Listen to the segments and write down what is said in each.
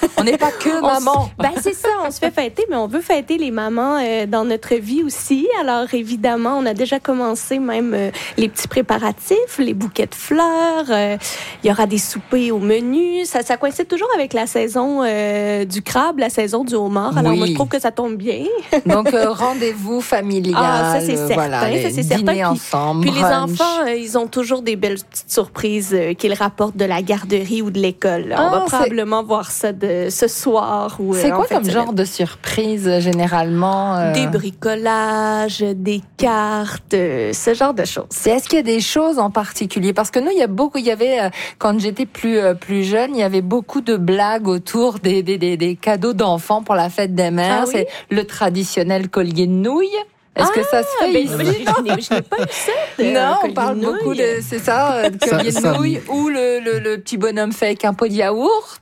On n'est pas que maman. C'est ça, on se fait fêter, mais on veut fêter les mamans dans notre vie aussi. Alors, évidemment, on a déjà commencé même les petits préparatifs, les bouquets de fleurs. Il y aura des soupers au menu. Ça coïncide toujours avec la saison du crabe, la saison du homard. Alors, moi, je trouve que ça tombe bien. Donc, rendez-vous familial. Ça, c'est certain. Voilà, ça, c'est certain. Dîner ensemble. Puis les enfants, ils ont toujours des belles petites surprises qu'ils rapportent de la garderie ou de l'école. On va probablement voir ça ce soir. C'est quoi comme genre de surprise, généralement? Des bricolages, des cartes, ce genre de choses. Est-ce qu'il y a des choses en particulier? Parce que nous, il y avait, quand j'étais plus jeune, il y avait beaucoup de blagues autour des cadeaux d'enfants pour la fête des mères. Ah oui? C'est le traditionnel collier de nouilles. Est-ce que ça se fait ici? Je n'ai pas eu ça. Non, on parle beaucoup de, c'est ça, collier de nouilles ou le petit bonhomme fait avec un pot de yaourt.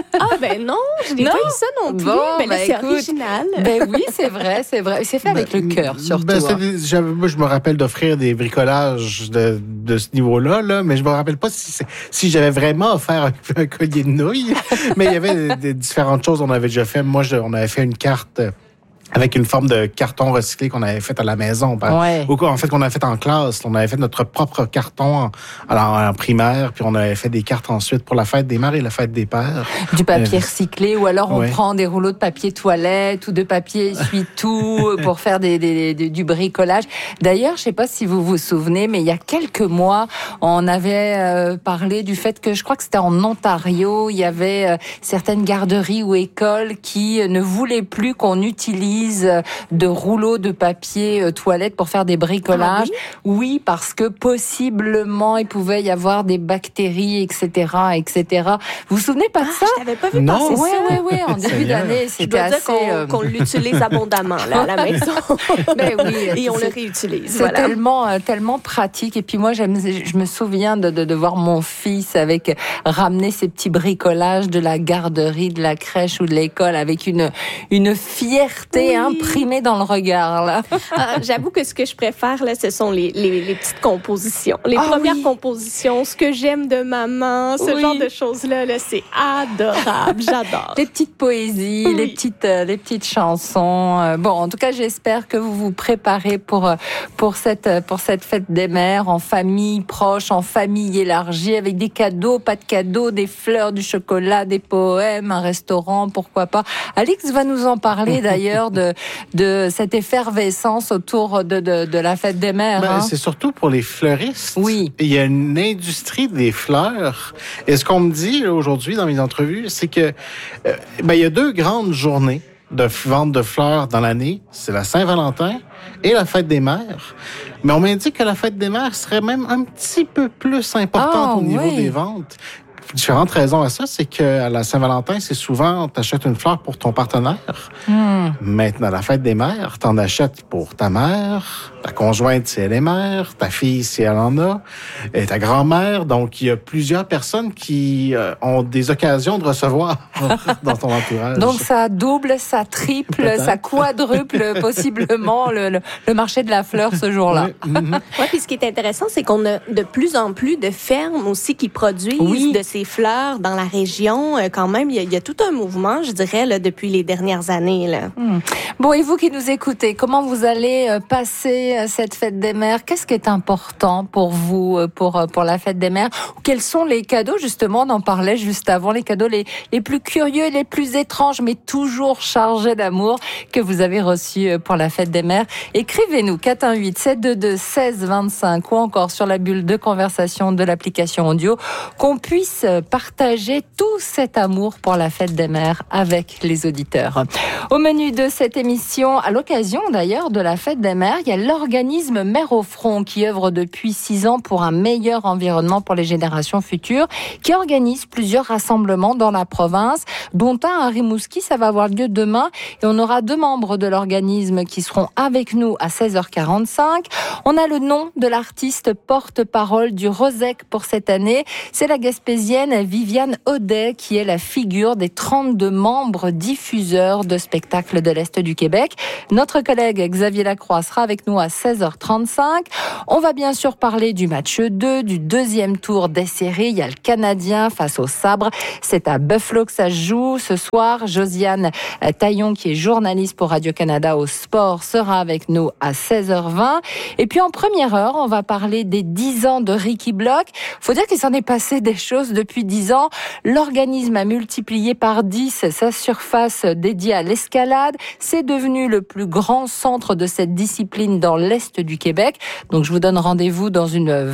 Non, je n'ai pas eu ça non plus. C'est original. Oui, c'est vrai. C'est fait avec le cœur, surtout. Moi, je me rappelle d'offrir des bricolages de ce niveau-là, là, mais je me rappelle pas si j'avais vraiment offert un collier de nouilles. Mais il y avait des différentes choses qu'on avait déjà fait. Moi, on avait fait une carte avec une forme de carton recyclé qu'on avait fait à la maison. Ou en fait, qu'on avait fait en classe. On avait fait notre propre carton en primaire, puis on avait fait des cartes ensuite pour la fête des mères et la fête des pères. Du papier recyclé, ou alors on prend des rouleaux de papier toilette ou de papier essuie-tout pour faire du bricolage. D'ailleurs, je sais pas si vous vous souvenez, mais il y a quelques mois, on avait parlé du fait que, je crois que c'était en Ontario, il y avait certaines garderies ou écoles qui ne voulaient plus qu'on utilise de rouleaux de papier toilette pour faire des bricolages. Oui, parce que possiblement il pouvait y avoir des bactéries, etc. Vous vous souvenez pas de ça? Je t'avais pas vu passer ça. Oui, en début d'année, c'était assez... qu'on l'utilise abondamment là, à la maison. Et on le réutilise. C'est tellement pratique. Et puis moi, je me souviens de voir mon fils ramener ses petits bricolages de la garderie, de la crèche ou de l'école avec une fierté imprimée dans le regard, là. J'avoue que ce que je préfère, là, ce sont les petites compositions. Les premières compositions, ce que j'aime de maman, ce genre de choses-là, là, c'est adorable. J'adore. Les petites poésies, les petites chansons. En tout cas, j'espère que vous vous préparez pour cette fête des mères en famille proche, en famille élargie, avec des cadeaux, pas de cadeaux, des fleurs, du chocolat, des poèmes, un restaurant, pourquoi pas. Alix va nous en parler d'ailleurs de cette effervescence autour de la fête des mères. C'est surtout pour les fleuristes. Oui. Il y a une industrie des fleurs. Et ce qu'on me dit là, aujourd'hui dans mes entrevues, c'est que il y a 2 grandes journées de vente de fleurs dans l'année. C'est la Saint-Valentin et la fête des mères. Mais on m'indique que la fête des mères serait même un petit peu plus importante au niveau des ventes. Différentes raisons à ça, c'est que à la Saint-Valentin, c'est souvent t'achètes une fleur pour ton partenaire. Maintenant, à la fête des mères, t'en achètes pour ta mère, ta conjointe si elle est mère, ta fille si elle en a, et ta grand-mère. Donc, il y a plusieurs personnes qui ont des occasions de recevoir dans ton entourage. Donc, ça double, ça triple, ça quadruple possiblement le marché de la fleur ce jour-là. Puis ce qui est intéressant, c'est qu'on a de plus en plus de fermes aussi qui produisent de ces fleurs dans la région. Quand même, il y a tout un mouvement, je dirais, là, depuis les dernières années. Là. Bon, et vous qui nous écoutez, comment vous allez passer cette fête des mères? Qu'est-ce qui est important pour vous, pour la fête des mères? Quels sont les cadeaux, justement, on en parlait juste avant, les cadeaux les plus curieux, les plus étranges, mais toujours chargés d'amour que vous avez reçus pour la fête des mères? Écrivez-nous 418-722-1625 ou encore sur la bulle de conversation de l'application audio, qu'on puisse partager tout cet amour pour la fête des mères avec les auditeurs. Au menu de cette émission, à l'occasion d'ailleurs de la fête des mères, il y a l'organisme Mères au Front qui œuvre depuis 6 ans pour un meilleur environnement pour les générations futures, qui organise plusieurs rassemblements dans la province, dont un à Rimouski, ça va avoir lieu demain, et on aura 2 membres de l'organisme qui seront avec nous à 16h45. On a le nom de l'artiste porte-parole du Rosec pour cette année, c'est la Gaspésienne comédienne Viviane Audet, qui est la figure des 32 membres diffuseurs de spectacles de l'Est du Québec. Notre collègue Xavier Lacroix sera avec nous à 16h35. On va bien sûr parler du match 2, du deuxième tour des séries. Il y a le Canadien face au Sabre. C'est à Buffalo que ça se joue ce soir. Josiane Taillon, qui est journaliste pour Radio-Canada au sport, sera avec nous à 16h20. Et puis en première heure, on va parler des 10 ans de Ricky Block. Faut dire qu'il s'en est passé des choses depuis 10 ans. L'organisme a multiplié par 10 sa surface dédiée à l'escalade. C'est devenu le plus grand centre de cette discipline dans l'Est du Québec. Donc je vous donne rendez-vous dans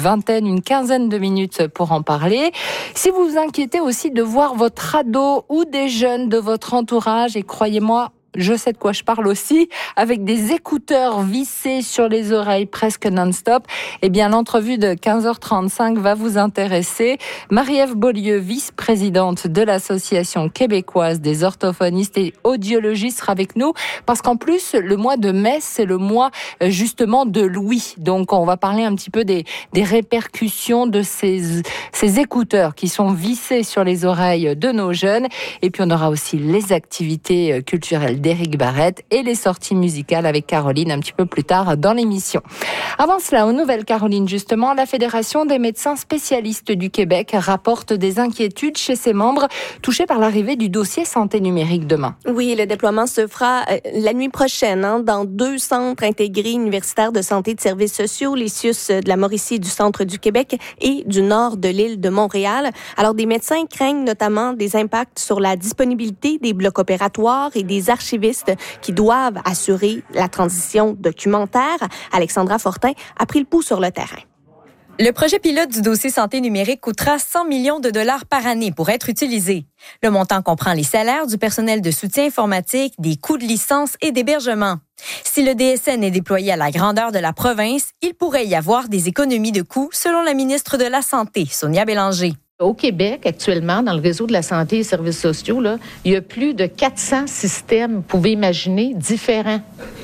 une quinzaine de minutes pour en parler. Si vous vous inquiétez aussi de voir votre ado ou des jeunes de votre entourage, et croyez-moi, je sais de quoi je parle aussi, avec des écouteurs vissés sur les oreilles presque non-stop, eh bien, l'entrevue de 15h35 va vous intéresser. Marie-Ève Beaulieu, vice-présidente de l'Association québécoise des orthophonistes et audiologistes, sera avec nous, parce qu'en plus, le mois de mai, c'est le mois, justement, de l'ouïe. Donc, on va parler un petit peu des répercussions de ces écouteurs qui sont vissés sur les oreilles de nos jeunes. Et puis, on aura aussi les activités culturelles d'Éric Barrette et les sorties musicales avec Caroline un petit peu plus tard dans l'émission. Avant cela, aux nouvelles, Caroline, justement, la Fédération des médecins spécialistes du Québec rapporte des inquiétudes chez ses membres touchés par l'arrivée du dossier santé numérique demain. Oui, le déploiement se fera la nuit prochaine dans 2 centres intégrés universitaires de santé et de services sociaux, les CIUS de la Mauricie et du centre du Québec et du nord de l'île de Montréal. Alors, des médecins craignent notamment des impacts sur la disponibilité des blocs opératoires et des archivistes qui doivent assurer la transition documentaire. Alexandra Fortin a pris le pouls sur le terrain. Le projet pilote du dossier santé numérique coûtera 100 millions de dollars par année pour être utilisé. Le montant comprend les salaires du personnel de soutien informatique, des coûts de licence et d'hébergement. Si le DSN est déployé à la grandeur de la province, il pourrait y avoir des économies de coûts, selon la ministre de la Santé, Sonia Bélanger. Au Québec, actuellement, dans le réseau de la santé et des services sociaux, il y a plus de 400 systèmes, vous pouvez imaginer, différents.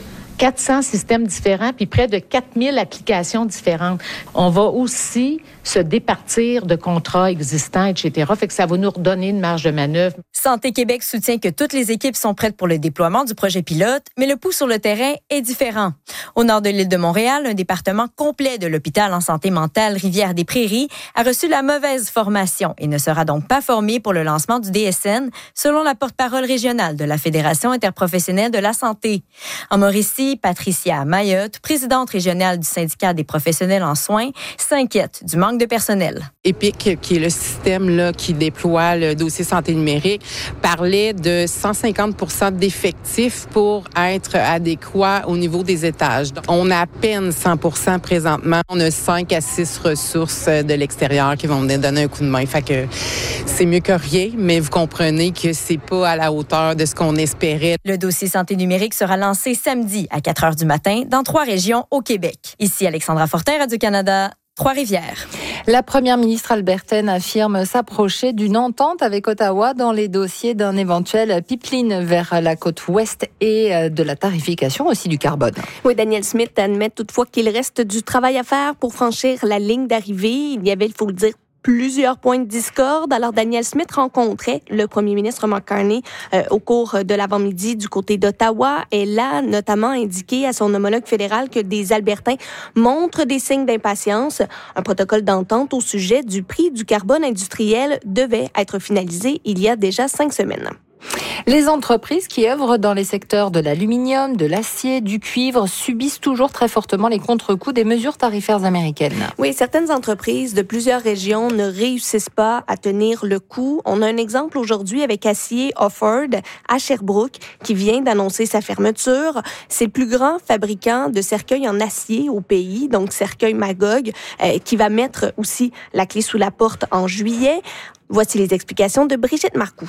400 systèmes différents, puis près de 4000 applications différentes. On va aussi se départir de contrats existants, etc. Fait que ça va nous redonner une marge de manœuvre. Santé Québec soutient que toutes les équipes sont prêtes pour le déploiement du projet pilote, mais le pouls sur le terrain est différent. Au nord de l'île de Montréal, un département complet de l'hôpital en santé mentale Rivière-des-Prairies a reçu la mauvaise formation et ne sera donc pas formé pour le lancement du DSN, selon la porte-parole régionale de la Fédération interprofessionnelle de la santé. En Mauricie, Patricia Mayotte, présidente régionale du syndicat des professionnels en soins, s'inquiète du manque de personnel. EPIC, qui est le système qui déploie le dossier santé numérique, parlait de 150% d'effectifs pour être adéquat au niveau des étages. Donc, on a à peine 100% présentement. On a 5 à 6 ressources de l'extérieur qui vont venir donner un coup de main. Fait que c'est mieux que rien, mais vous comprenez que c'est pas à la hauteur de ce qu'on espérait. Le dossier santé numérique sera lancé samedi à 4h du matin dans 3 régions au Québec. Ici Alexandra Fortin, Radio-Canada. Trois-Rivières. La première ministre albertaine affirme s'approcher d'une entente avec Ottawa dans les dossiers d'un éventuel pipeline vers la côte ouest et de la tarification aussi du carbone. Oui, Danielle Smith admet toutefois qu'il reste du travail à faire pour franchir la ligne d'arrivée. Il y avait, il faut le dire, plusieurs points de discorde. Alors, Danielle Smith rencontrait le premier ministre Mark Carney au cours de l'avant-midi du côté d'Ottawa. Elle a notamment indiqué à son homologue fédéral que des Albertains montrent des signes d'impatience. Un protocole d'entente au sujet du prix du carbone industriel devait être finalisé il y a déjà 5 semaines. Les entreprises qui œuvrent dans les secteurs de l'aluminium, de l'acier, du cuivre subissent toujours très fortement les contre-coups des mesures tarifaires américaines. Oui, certaines entreprises de plusieurs régions ne réussissent pas à tenir le coup. On a un exemple aujourd'hui avec Acier Offord à Sherbrooke qui vient d'annoncer sa fermeture. C'est le plus grand fabricant de cercueils en acier au pays, donc Cercueil Magog, qui va mettre aussi la clé sous la porte en juillet. Voici les explications de Brigitte Marcoux.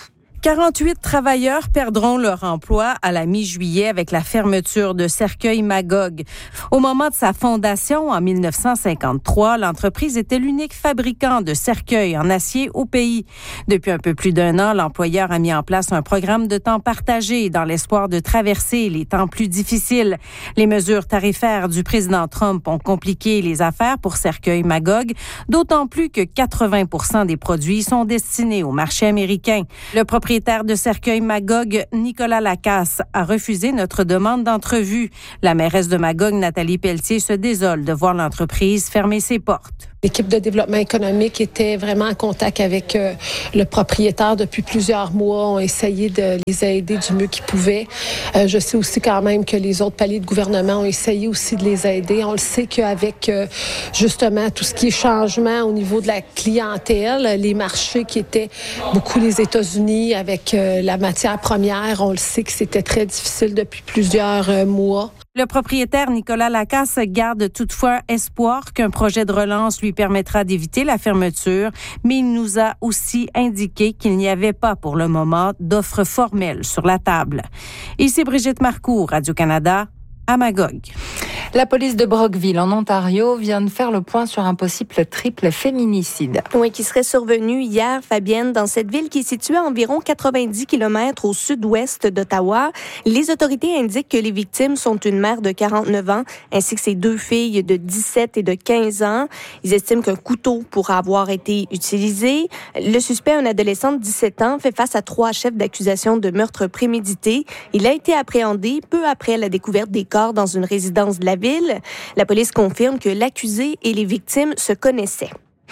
48 travailleurs perdront leur emploi à la mi-juillet avec la fermeture de Cercueil-Magog. Au moment de sa fondation, en 1953, l'entreprise était l'unique fabricant de cercueils en acier au pays. Depuis un peu plus d'1 an, l'employeur a mis en place un programme de temps partagé dans l'espoir de traverser les temps plus difficiles. Les mesures tarifaires du président Trump ont compliqué les affaires pour Cercueil-Magog, d'autant plus que 80% des produits sont destinés au marché américain. Le propriétaire de Cercueil-Magog, Nicolas Lacasse, a refusé notre demande d'entrevue. La mairesse de Magog, Nathalie Pelletier, se désole de voir l'entreprise fermer ses portes. L'équipe de développement économique était vraiment en contact avec le propriétaire depuis plusieurs mois. On a essayé de les aider du mieux qu'ils pouvaient. Je sais aussi quand même que les autres paliers de gouvernement ont essayé aussi de les aider. On le sait qu'avec justement tout ce qui est changement au niveau de la clientèle, les marchés qui étaient beaucoup les États-Unis avec la matière première, on le sait que c'était très difficile depuis plusieurs mois. Le propriétaire Nicolas Lacasse garde toutefois espoir qu'un projet de relance lui permettra d'éviter la fermeture, mais il nous a aussi indiqué qu'il n'y avait pas pour le moment d'offre formelle sur la table. Ici Brigitte Marcoux, Radio-Canada, à Magog. La police de Brockville, en Ontario, vient de faire le point sur un possible triple féminicide. Oui, qui serait survenu hier, Fabienne, dans cette ville qui est située à environ 90 km au sud-ouest d'Ottawa. Les autorités indiquent que les victimes sont une mère de 49 ans ainsi que ses 2 filles de 17 et de 15 ans. Ils estiment qu'un couteau pourrait avoir été utilisé. Le suspect, un adolescent de 17 ans, fait face à 3 chefs d'accusation de meurtre prémédité. Il a été appréhendé peu après la découverte des corps dans une résidence de la ville. La police confirme que l'accusé et les victimes se connaissaient.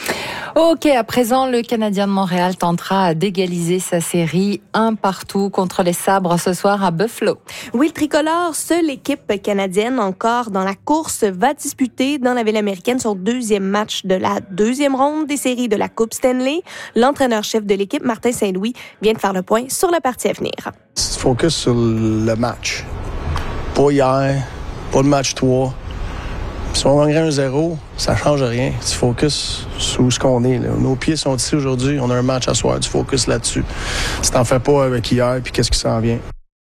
OK, à présent, le Canadien de Montréal tentera d'égaliser sa série 1-1 contre les Sabres ce soir à Buffalo. Oui, le tricolore, seule équipe canadienne encore dans la course, va disputer dans la ville américaine son 2e match de la 2e ronde des séries de la Coupe Stanley. L'entraîneur-chef de l'équipe, Martin Saint-Louis, vient de faire le point sur la partie à venir. Focus sur le match. Pas hier. Pas le match 3. Si on gagnerait 1-0, ça ne change rien. Tu focus sur où ce qu'on est. Là. Nos pieds sont ici aujourd'hui. On a un match à soir. Tu focus là-dessus. Si t'en fais pas avec hier, puis qu'est-ce qui s'en vient?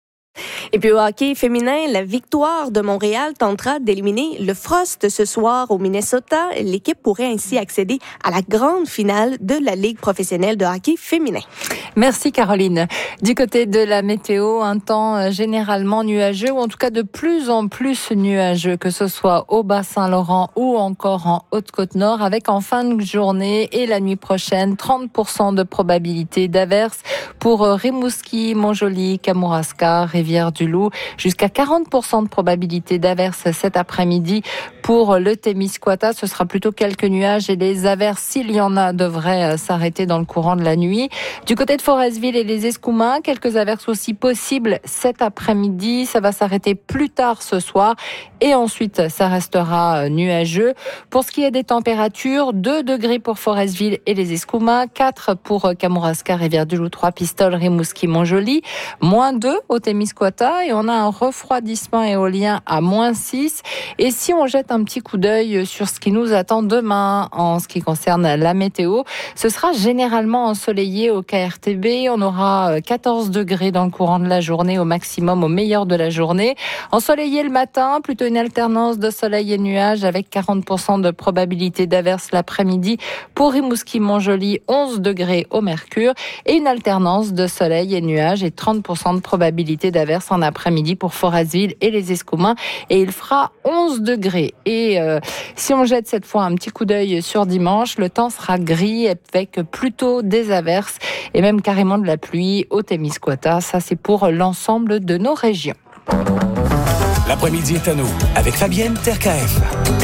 Et puis au hockey féminin, la Victoire de Montréal tentera d'éliminer le Frost ce soir au Minnesota. L'équipe pourrait ainsi accéder à la grande finale de la Ligue professionnelle de hockey féminin. Merci Caroline. Du côté de la météo, un temps généralement nuageux, ou en tout cas de plus en plus nuageux, que ce soit au Bas-Saint-Laurent ou encore en Haute-Côte-Nord, avec en fin de journée et la nuit prochaine 30% de probabilité d'averses pour Rimouski, Montjoly, Kamouraska, Rivière-du-Loup, jusqu'à 40% de probabilité d'averses cet après-midi pour le Témiscouata. Ce sera plutôt quelques nuages et les averses, s'il y en a, devraient s'arrêter dans le courant de la nuit. Du côté de Forestville et les Escoumins, quelques averses aussi possibles cet après-midi. Ça va s'arrêter plus tard ce soir et ensuite ça restera nuageux. Pour ce qui est des températures, 2 degrés pour Forestville et les Escoumins, 4 pour Kamouraska, Rivière-du-Loup, 3 Pistoles, Rimouski, Montjoly, -2 au Témiscouata et on a un refroidissement éolien à -6. Et si on jette un petit coup d'œil sur ce qui nous attend demain en ce qui concerne la météo, ce sera généralement ensoleillé au KRTB. On aura 14 degrés dans le courant de la journée au maximum, au meilleur de la journée. Ensoleillé le matin, plutôt une alternance de soleil et nuages avec 40% de probabilité d'averse l'après-midi pour Rimouski, Montjoly, 11 degrés au mercure et une alternance de soleil et nuages et 30% de probabilité d'averse en après-midi pour Forestville et les Escoumins et il fera 11 degrés. Et si on jette cette fois un petit coup d'œil sur dimanche, le temps sera gris avec plutôt des averses et même carrément de la pluie au Témiscouata. Ça, c'est pour l'ensemble de nos régions. L'après-midi est à nous avec Fabienne Terkaef.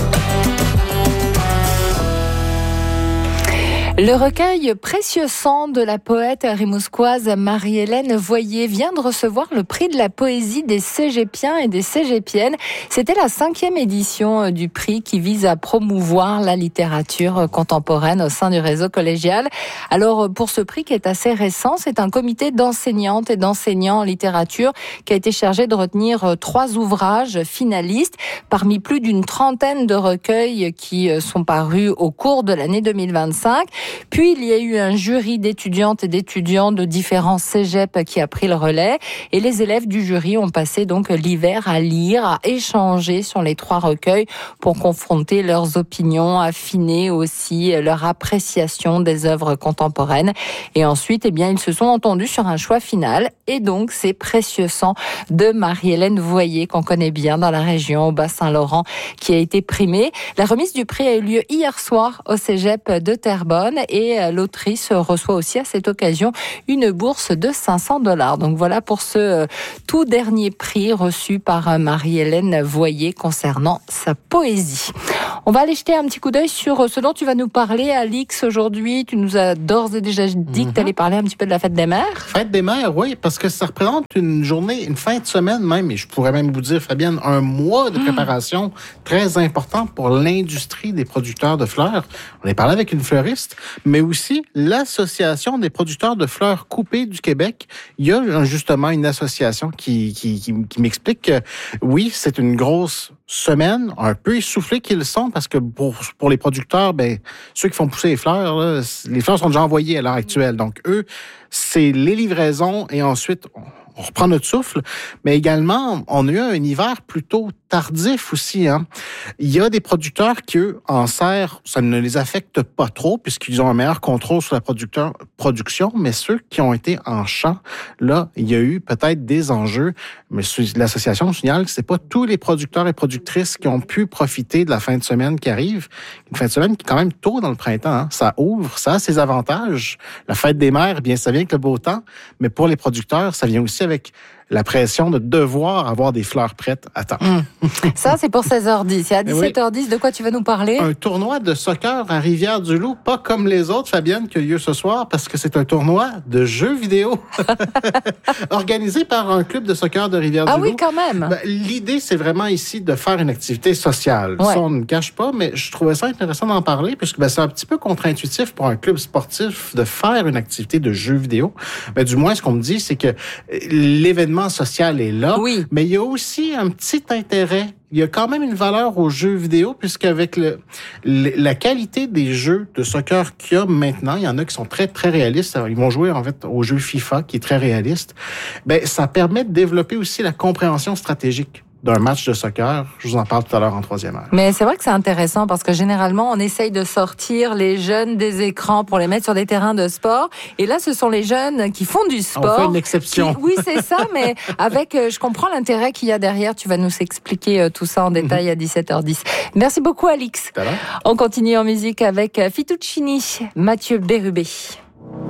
Le recueil Précieux sang de la poète rimousquoise Marie-Hélène Voyer vient de recevoir le prix de la poésie des Cégepiens et des Cégepiennes. C'était la 5e édition du prix qui vise à promouvoir la littérature contemporaine au sein du réseau collégial. Alors, pour ce prix qui est assez récent, c'est un comité d'enseignantes et d'enseignants en littérature qui a été chargé de retenir 3 ouvrages finalistes parmi plus d'une trentaine de recueils qui sont parus au cours de l'année 2025. Puis, il y a eu un jury d'étudiantes et d'étudiants de différents cégeps qui a pris le relais. Et les élèves du jury ont passé donc l'hiver à lire, à échanger sur les 3 recueils pour confronter leurs opinions, affiner aussi leur appréciation des œuvres contemporaines. Et ensuite, ils se sont entendus sur un choix final. Et donc, c'est Précieux sang de Marie-Hélène Voyer, qu'on connaît bien dans la région, au Bas-Saint-Laurent, qui a été primée. La remise du prix a eu lieu hier soir au cégep de Terrebonne et l'autrice reçoit aussi à cette occasion une bourse de $500. Donc voilà pour ce tout dernier prix reçu par Marie-Hélène Voyer concernant sa poésie. On va aller jeter un petit coup d'œil sur ce dont tu vas nous parler, Alix, aujourd'hui. Tu nous as d'ores et déjà dit que tu allais parler un petit peu de la Fête des Mères. Fête des Mères, oui, parce que ça représente une journée, une fin de semaine même, et je pourrais même vous dire, Fabienne, un mois de préparation très important pour l'industrie des producteurs de fleurs. On a parlé avec une fleuriste, mais aussi l'Association des producteurs de fleurs coupées du Québec. Il y a justement une association qui m'explique que oui, c'est une grosse semaine, un peu essoufflés qu'ils sont, parce que pour les producteurs, ceux qui font pousser les fleurs, là, les fleurs sont déjà envoyées à l'heure actuelle. Donc, eux, c'est les livraisons et ensuite, on reprend notre souffle. Mais également, on a eu un hiver plutôt tardif aussi. Il y a des producteurs qui, eux, en serre, ça ne les affecte pas trop puisqu'ils ont un meilleur contrôle sur la production, mais ceux qui ont été en champ, là, il y a eu peut-être des enjeux. Mais l'association signale que c'est pas tous les producteurs et productrices qui ont pu profiter de la fin de semaine qui arrive. Une fin de semaine qui est quand même tôt dans le printemps. Ça ouvre, ça a ses avantages. La fête des mères, bien, ça vient avec le beau temps, mais pour les producteurs, ça vient aussi avec la pression de devoir avoir des fleurs prêtes à temps. Ça, c'est pour 16h10. Et à 17h10, de quoi tu vas nous parler? Un tournoi de soccer à Rivière-du-Loup, pas comme les autres, Fabienne, qui a lieu ce soir, parce que c'est un tournoi de jeux vidéo organisé par un club de soccer de Rivière-du-Loup. Ah oui, quand même. L'idée, c'est vraiment ici de faire une activité sociale. Ouais. Ça, on ne cache pas, mais je trouvais ça intéressant d'en parler, puisque c'est un petit peu contre-intuitif pour un club sportif de faire une activité de jeux vidéo. Du moins, ce qu'on me dit, c'est que l'événement social est là, oui. Mais il y a aussi un petit intérêt. Il y a quand même une valeur aux jeux vidéo, puisqu'avec la qualité des jeux de soccer qu'il y a maintenant, il y en a qui sont très, très réalistes. Ils vont jouer, en fait, au jeu FIFA, qui est très réaliste. Ça permet de développer aussi la compréhension stratégique d'un match de soccer. Je vous en parle tout à l'heure en 3e heure. Mais c'est vrai que c'est intéressant parce que généralement, on essaye de sortir les jeunes des écrans pour les mettre sur des terrains de sport. Et là, ce sont les jeunes qui font du sport. On fait une exception. Oui, c'est ça, mais avec, je comprends l'intérêt qu'il y a derrière. Tu vas nous expliquer tout ça en détail à 17h10. Merci beaucoup, Alix. On continue en musique avec Fettuccini, Mathieu Bérubé.